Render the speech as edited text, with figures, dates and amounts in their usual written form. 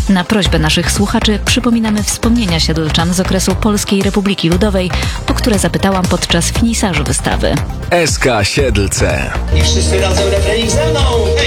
Na prośbę naszych słuchaczy przypominamy wspomnienia siedlczan z okresu Polskiej Republiki Ludowej, o które zapytałam podczas finisażu wystawy. SK Siedlce. I wszyscy razem refrenik ze mną.